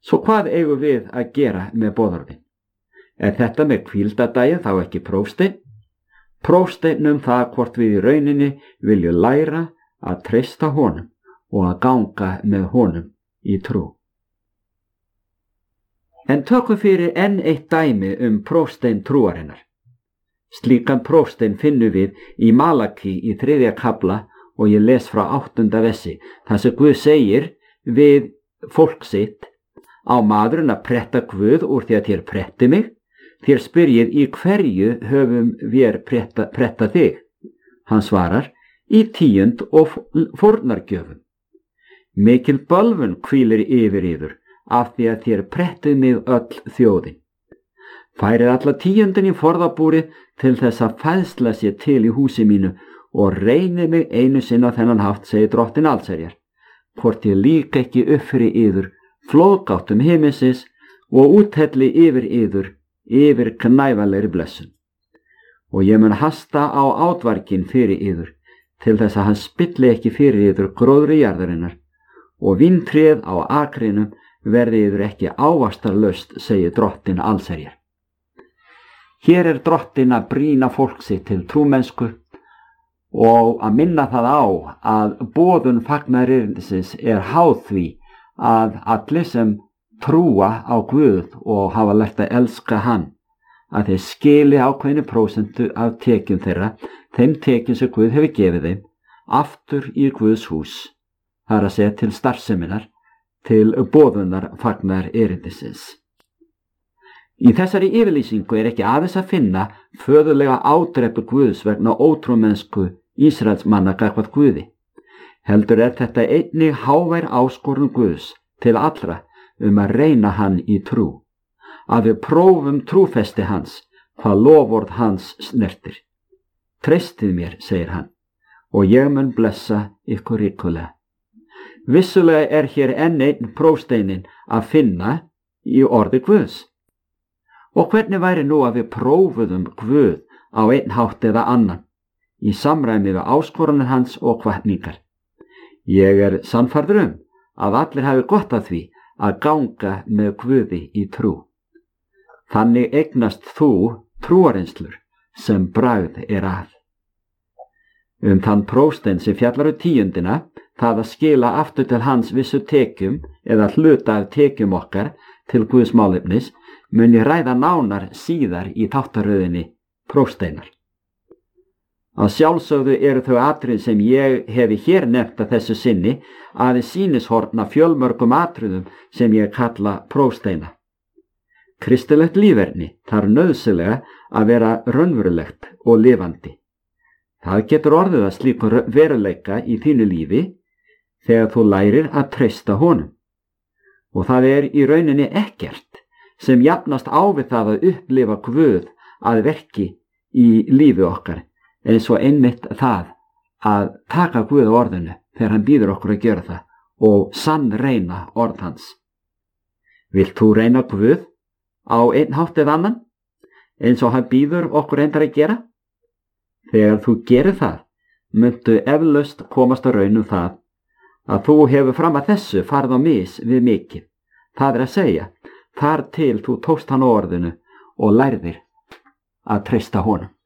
Svo hvað eigum við að gera með boðorðin? Er þetta með hvíldardaginn þá ekki prófsteinn? Prófsteinn það hvort við í rauninni viljum læra að treysta honum og að ganga með honum í trú. En tökum fyrir enn eitt dæmi prófsteinn trúarinnar. Slíkan prófsteinn finnum við í Malaki í 3. kafla og ég les frá 8. versi, þar sem Guð segir við fólk sitt: á maðurinn að pretta Guð úr því að þér pretti mig? Þér spyrjið, í hverju höfum við pretta þig? Hann svarar, í tíund og fórnargjöfum. Mikil bölvun hvílir yfir yður, af því að þér prettið mig öll þjóðin. Færið alla tíundin í forðabúrið til þess að fæðsla sér til í húsi mínu og reynið mig einu sinni á þennan hátt, segir Drottinn allsherjar, hvort ég líka ekki upp fyrir yður flóðgáttum himinsins og úthelli yfir yður yfir knæfanlegri blessun. Og ég mun hasta á átvarginn fyrir yður til þess að hann spilli ekki fyrir yður gróðri jarðarinnar og víntrið á akrinum verði yður ekki ávaxtarlaust, segir Drottinn allsherjar. Hér Drottinn að brýna fólk sitt til trúmennsku og að minna það á að boðun fagnaðarerindisins háð því að allir sem trúa á Guð og hafa lært að elska hann, að þeir skili ákveðnu prósentu af tekjum þeirra, þeim tekjum sem Guð hefur gefið þeim, aftur í Guðs hús, það að segja til starfseminar, til boðunar fagnaðarerindisins. Í þessari yfirlýsingu ekki aðeins að finna föðurlega ádrepu Guðs vegna ótrúmennsku Ísraelsmanna gagnvart Guði. Heldur þetta einnig hávær áskorun Guðs til allra að reyna hann í trú, að við prófum trúfesti hans, hvað loforð hans snertir. Treystið mér, segir hann, og ég mun blessa ykkur ríkulega. Vissulega hér enn einn prófsteinin að finna í orði Guðs. Og hvernig væri nú að við prófuðum Guð á einn hátt eða annan, í samræmi við áskoranir hans og hvatningar? Ég sannfærður að allir hafi gott af því að ganga með Guði í trú. Þannig eignast þú trúareinslur sem bragð að. Þann prófstein sem fjallar tíundina, það að skila aftur til hans vissu tekjum eða hluta af tekjum okkar til Guðs málefnis, mun ég ræða nánar síðar í þáttaröðinni prófsteinar. Að sjálfsögðu þau atriði sem ég hefi hér nefnt að þessu sinni aðeins sýnishorn af fjölmörgum atriðum sem ég kalla prófsteina. Kristilegt líferni þarf nauðsynlega að vera raunverulegt og lifandi. Það getur orðið að slíkur veruleika í þínu lífi þegar þú lærir að treysta honum. Og það í rauninni ekkert sem jafnast á við það að upplifa Guð að verki í lífi okkar, eins og einmitt það að taka Guð á orðinu þegar hann býður okkur að gera það og sannreyna orð hans. Vilt þú reyna Guð á einn hátt eða annan, eins og hann býður okkur reyndar að gera? Þegar þú gerir það, muntu eflaust komast að raun það að þú hefur fram að þessu farið á mis við mikið. Það að segja, þar til þú tókst hann á orðinu og lærðir að treysta honum.